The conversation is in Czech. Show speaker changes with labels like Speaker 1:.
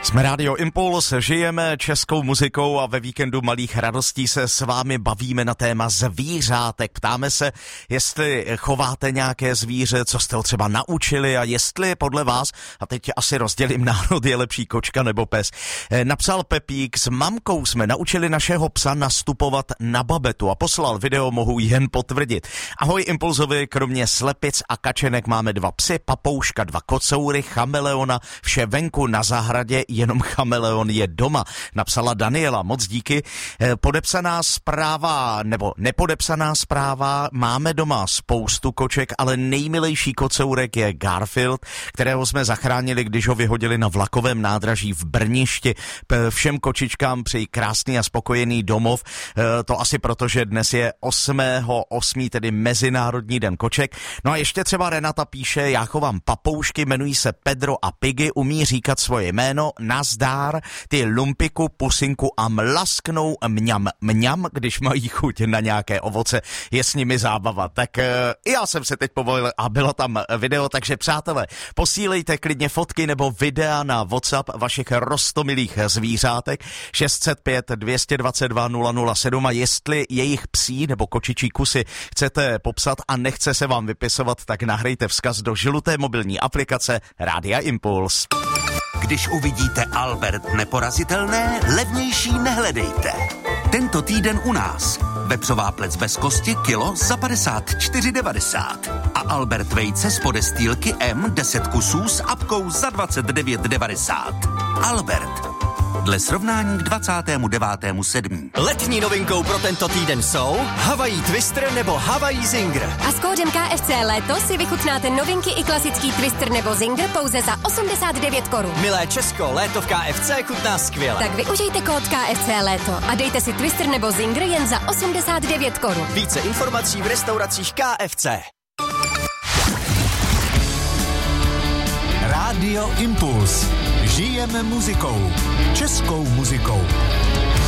Speaker 1: Jsme Radio Impuls, žijeme českou muzikou a ve víkendu malých radostí se s vámi bavíme na téma zvířátek. Ptáme se, jestli chováte nějaké zvíře, co jste ho třeba naučili a jestli podle vás, a teď asi rozdělím národ, je lepší kočka nebo pes. Napsal Pepík, s mamkou jsme naučili našeho psa nastupovat na babetu a poslal video, mohu jen potvrdit. Ahoj Impulzovi, kromě slepic a kačenek máme 2 psy, papouška, 2 kocoury, chameleona, vše venku na zahradě, jenom chameleon je doma, napsala Daniela, moc díky. Podepsaná zpráva, nebo nepodepsaná zpráva, máme doma spoustu koček, ale nejmilejší kocourek je Garfield, kterého jsme zachránili, když ho vyhodili na vlakovém nádraží v Brništi. Všem kočičkám přeji krásný a spokojený domov, to asi proto, že dnes je 8.8., tedy Mezinárodní den koček. No a ještě třeba Renata píše, já chovám papoušky, jmenují se Pedro a Piggy, umí říkat svoje jméno, nazdár, ty lumpiku, pusinku a mlasknou mňam mňam, když mají chuť na nějaké ovoce, je s nimi zábava. Tak já jsem se teď povolil a bylo tam video, takže přátelé, posílejte klidně fotky nebo videa na WhatsApp vašich roztomilých zvířátek 605 222 007 a jestli jejich psí nebo kočičí kusy chcete popsat a nechce se vám vypisovat, tak nahrajte vzkaz do žluté mobilní aplikace Rádia Impuls.
Speaker 2: Když uvidíte Albert neporazitelné, levnější nehledejte. Tento týden u nás. Vepřová plec bez kosti kilo za 54,90. A Albert vejce z podestýlky M 10 kusů s apkou za 29,90. Albert. Dle srovnání k 29.7.
Speaker 3: Letní novinkou pro tento týden jsou Hawaii Twister nebo Hawaii Zinger.
Speaker 4: A s kódem KFC Léto si vychutnáte novinky i klasický Twister nebo Zinger pouze za 89 korun.
Speaker 3: Milé Česko, léto v KFC chutná skvěle.
Speaker 4: Tak využijte kód KFC Léto a dejte si Twister nebo Zinger jen za 89 korun.
Speaker 3: Více informací v restauracích KFC.
Speaker 5: Rádio Impuls. Žijeme muzikou. Českou muzikou.